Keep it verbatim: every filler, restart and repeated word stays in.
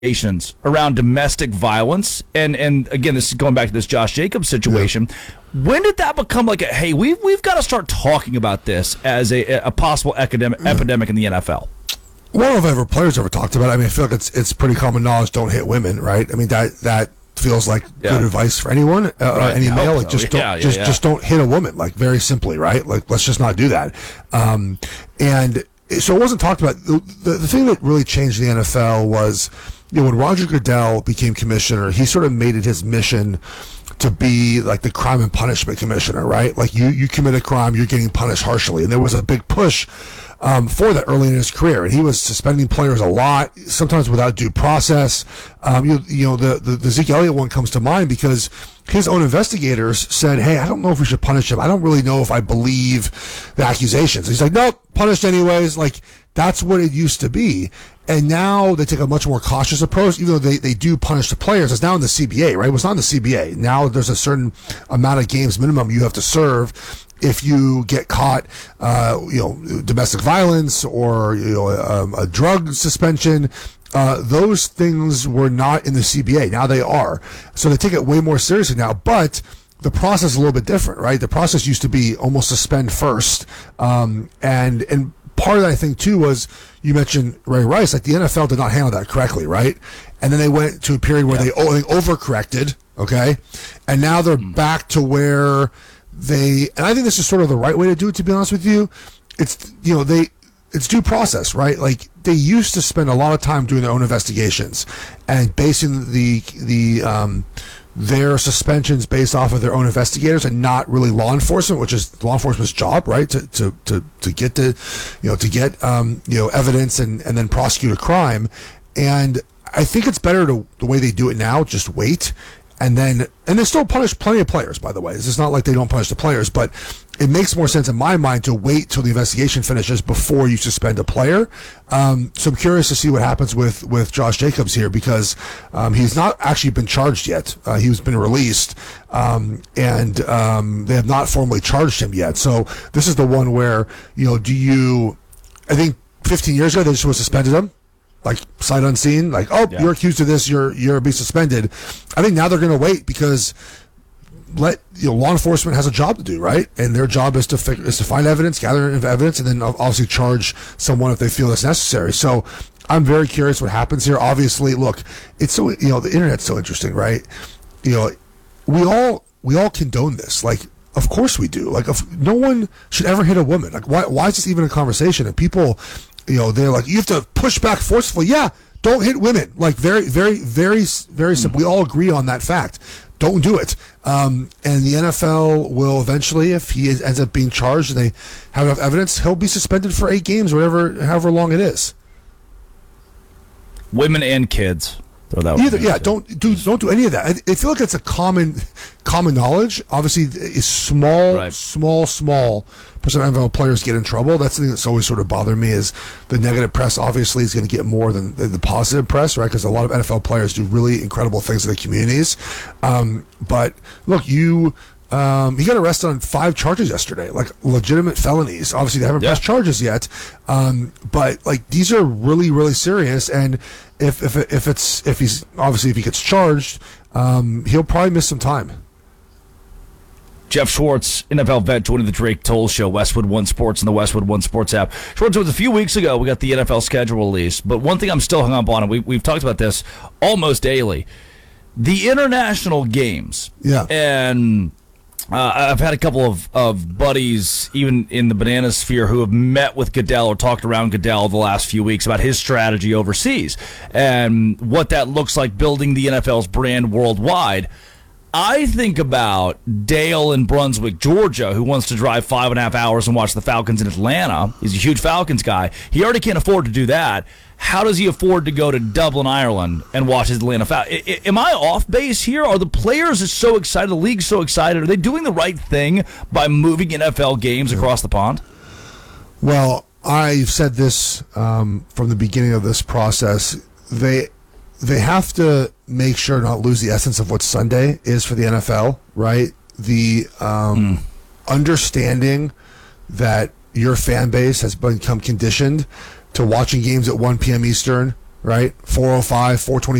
around domestic violence, and and again, this is going back to this Josh Jacobs situation. Yeah. When did that become like a hey, we've we've got to start talking about this as a, a possible epidemic epidemic in the N F L? Well, if ever players ever talked about it, I mean, I feel like it's it's pretty common knowledge. Don't hit women, right? I mean, that that feels like yeah. good advice for anyone, uh, right. any male. Like, just so. don't yeah, yeah, just yeah. just don't hit a woman. Like, very simply, right? Like, let's just not do that. Um, and so it wasn't talked about. The, the the thing that really changed the N F L was, you know, when Roger Goodell became commissioner, he sort of made it his mission to be like the crime and punishment commissioner, right? Like, you, you commit a crime, you're getting punished harshly. And there was a big push um, for that early in his career. And he was suspending players a lot, sometimes without due process. Um, you, you know, the, the, the Zeke Elliott one comes to mind because his own investigators said, hey, I don't know if we should punish him. I don't really know if I believe the accusations. He's like, nope, punished anyways. Like, that's what it used to be. And now they take a much more cautious approach, even though they, they do punish the players. It's now in the C B A, right? It was not in the C B A. Now there's a certain amount of games minimum you have to serve if you get caught, uh, you know, domestic violence or, you know, um, a drug suspension. Uh, those things were not in the C B A. Now they are. So they take it way more seriously now. But the process is a little bit different, right? The process used to be almost suspend first. Um, and, and, part of that, I think, too, was you mentioned Ray Rice. Like, the N F L did not handle that correctly, right? And then they went to a period where yeah. they, they overcorrected, okay? And now they're mm. back to where they, and I think this is sort of the right way to do it, to be honest with you. It's, you know, they, it's due process, right? Like, they used to spend a lot of time doing their own investigations and basing the, the, um, their suspensions based off of their own investigators and not really law enforcement, which is law enforcement's job, right? To to to, to get the, you know, to get um, you know, evidence and, and then prosecute a crime. And I think it's better to the way they do it now, just wait. And then, and they still punish plenty of players, by the way. It's not like they don't punish the players, but it makes more sense in my mind to wait till the investigation finishes before you suspend a player. Um, so I'm curious to see what happens with, with Josh Jacobs here, because um, he's not actually been charged yet. Uh, he's been released, um, and um, they have not formally charged him yet. So this is the one where, you know, do you, I think fifteen years ago, they just would have suspended him. Like, sight unseen, like, oh, yeah. you're accused of this, you're you're be suspended. I think now they're going to wait because let you know law enforcement has a job to do, right? And their job is to figure, is to find evidence, gather evidence, and then obviously charge someone if they feel it's necessary. So I'm very curious what happens here. Obviously, look, it's so you know the internet's so interesting, right? You know, we all we all condone this, like. Of course we do. Like, if, no one should ever hit a woman. Like, why? Why is this even a conversation? And people, you know, they're like, you have to push back forcefully. Yeah, don't hit women. Like, very, very, very, very simple. We all agree on that fact. Don't do it. Um, and the N F L will eventually, if he is, ends up being charged and they have enough evidence, he'll be suspended for eight games, whatever, however long it is. Women and kids. Either, yeah, don't do don't do any of that. I, I feel like it's a common common knowledge. Obviously, it's small, right. small, small percent of N F L players get in trouble. That's the thing that's always sort of bothered me is the negative press obviously is going to get more than the, the positive press, right? Because a lot of N F L players do really incredible things in their communities. Um, but look, you. Um, he got arrested on five charges yesterday, like legitimate felonies. Obviously, they haven't yeah. pressed charges yet, um, but like these are really, really serious. And if if if it's if he's obviously if he gets charged, um, he'll probably miss some time. Jeff Schwartz, N F L vet, joining the Drake Toll Show, Westwood One Sports and the Westwood One Sports app. Schwartz, it was a few weeks ago we got the N F L schedule released, but one thing I'm still hung up on, and we we've talked about this almost daily, the international games. Yeah, and. Uh, I've had a couple of, of buddies, even in the banana sphere, who have met with Goodell or talked around Goodell the last few weeks about his strategy overseas and what that looks like building the N F L's brand worldwide. I think about Dale in Brunswick, Georgia, who wants to drive five and a half hours and watch the Falcons in Atlanta. He's a huge Falcons guy. He already can't afford to do that. How does he afford to go to Dublin, Ireland, and watch his Atlanta Falcons? Am I off base here? Are the players so excited? The league's so excited? Are they doing the right thing by moving N F L games across the pond? Well, I've said this um, from the beginning of this process. They they have to make sure not lose the essence of what Sunday is for the N F L, right? The um, mm. understanding that your fan base has become conditioned to watching games at one p.m. Eastern right? four oh five, four twenty